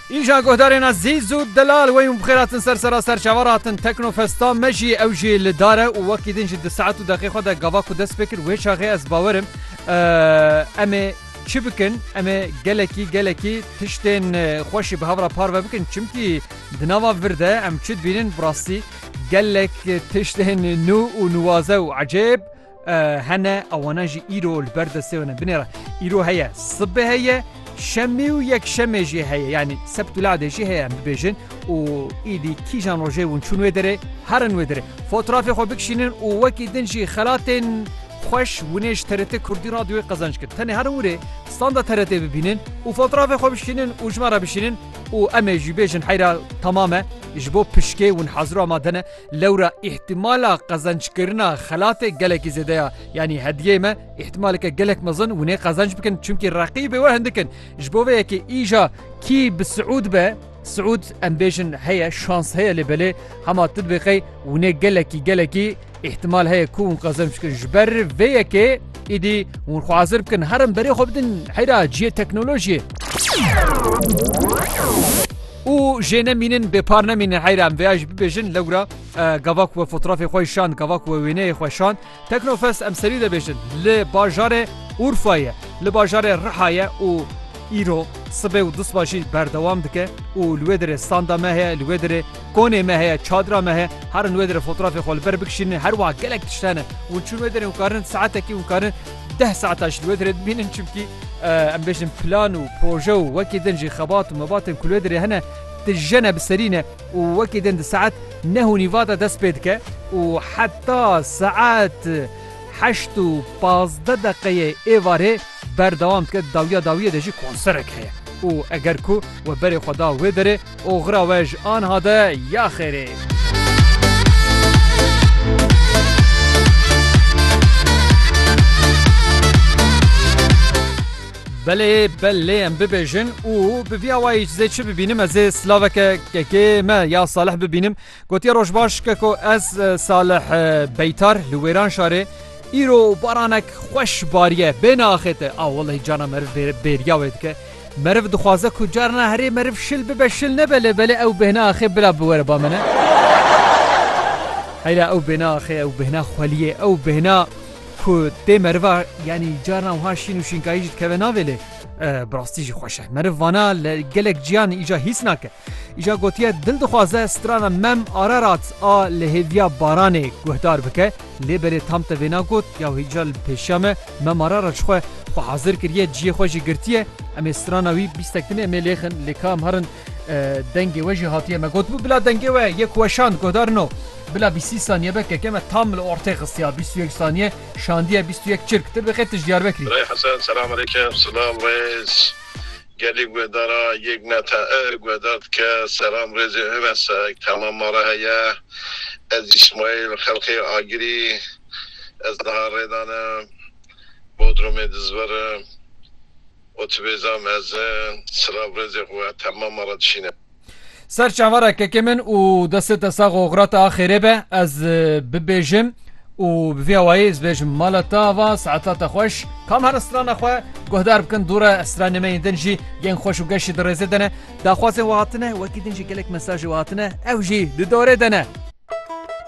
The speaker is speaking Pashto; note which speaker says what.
Speaker 1: ایجا گهدارین عزیز و دلال ویم بخیراتن سر چواراتن تکنوفستا مجی اوجی لداره و وقتی دنج 2 ساعت و دقیقه دا گواکو دست بکر و هیچ آخه از باورم امه چی بکن امه گلکی تشتین خوشی به هورا پار و بکن چمکی دناوا ورده ام چید بینن براستی گلک تشتین نو و نوازه و عجیب هنه اواناجی ایرو البرده سیونه بنیره ایرو هیا صبه هیا شمی و یک شمی جی هیا یعنی سبت لعده جی هیا ببیجن و ایدی کیجان روژه ون چون ویدره هرن ویدره فوترافی خو بکشینن و وکی دنجی خلاتن خوش ونیش ترته کردی رادیوی قزانج کرد تنه هر وره ستاندا ترته ببینن و فوترافی خو بشینن و جماره بشینن و اما جی بیجن حیرا تمامه جبو پشکه ون حاضر آمدنه لورا احتمالا قزانج کرنا خلات گلکی زده یعنی هدیه ما احتمالا که گلک مزن ونه قزانج بکن چونکی رقیبه و هندکن جبو وی که ایجا کی بسعود به سعود ام بیجن هيا شانس هيا لبلي هما تطبيقي ونه گلکی احتمال هيا كون قزم بكن جبر فيكي ايدي ونخو حاضر بكن هرم بري خو بدن حيرا جي تكنولوجيا و جينا مينن بپارنا مينن حيرا ام فياج ببيجن لورا گواك و فوترافي خوشان گواك و وينه خوشان تكنوفست ام سري ده بيجن لباجار اورفايه لباجار رحايه و ایرو صبح و دست باشی بردوام دکه و لودر ساندا مه لودر کونه مه چادرا مه هر لودر فوتوغرافی خال بر بکشین هر واقع گلک تشتنه و چون لودر مقارن ساعت کی مقارن 10 ساعتاش لودر ببینن چمکی ام بيشن بلان و بروجه و وکی دنجی خبات و مباطن کل لودر هنا تجنه بسرینه و وکی دند ساعت نه نیوادا دست بدکه و حتی ساعت 8 و 15 دقیقه ایواره بردوام کرد داویه دجی کنسرک هیا و اگر کو و بری خدا ودره و غرا وج آن هاده یا خیره بله ام ببیجن و بویا وای چیزی چی ببینم از سلاوک که ما یا صالح ببینم گوتی روش باش که از صالح بیتار لویران شاره ایرو بارانک خوش باریه بین آخیته والله جانا مرف بیریا وید که مرف دخوازه که جارنا هری مرف شل ببه شل نبله بله او بهنا آخی بلا بوره با منه هیلا او بهنا آخی او بهنا خوالیه او بهنا که ده مرفا یعنی جارنا وها شین و شینکاییجت که ناوله براستی جی خوشه مرف وانا لگلک جیان ایجا هیس نکه ایجا گوتیه دل دخوازه سترانا مم آرارات لهویا بارانه گهدار بکه لیبره تام توینا گوت یا هیجال پیشامه مم آرارات خواه خو حاضر کریه جیه خوشی گرتیه امی سترانا وی بیستکتنه امی لیخن لکام هرن دنگی وجه هاتیه ما گوت بلا دنگی و یک وشاند گهدار نو بلا 20 ثانیه بکه که ما تام الارتق استیا 21 ثانیه شاندیه 21 چرک تر بخیت تجدیار بکری
Speaker 2: رای حسن سلام علیکم سلام رئیس گلی گودارا یک نتا گودارد که سلام رئیس همسک تمام ماره هیا از اسماعیل خلقی آگری از دهار ریدانه بودروم دزبر اتوبیزام از سلام رئیس و تمام ماره دشینه
Speaker 1: سر چواره که من و دست ساق غرات آخره به از ببیجم و بفي وایز بيجم مالتا و ساعتات خوش كم هر استران خو گهدار بكن دوره استران ما يندنجي ين خوش و گشي درزه دنه دا خوازه واتنه وكي دنجي گلك مساج واتنه او جي دوره دنه